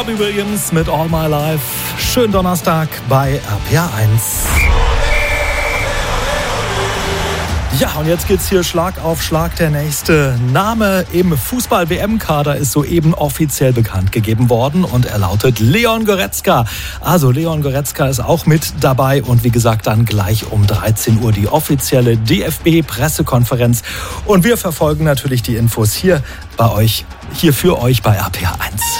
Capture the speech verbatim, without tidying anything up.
Robbie Williams mit All My Life. Schönen Donnerstag bei R P R eins. Ja, und jetzt geht's hier Schlag auf Schlag. Der nächste Name im Fußball-W M-Kader ist soeben offiziell bekannt gegeben worden und er lautet Leon Goretzka. Also Leon Goretzka ist auch mit dabei und wie gesagt dann gleich um dreizehn Uhr die offizielle D F B-Pressekonferenz. Und wir verfolgen natürlich die Infos hier bei euch, hier für euch bei R P R eins.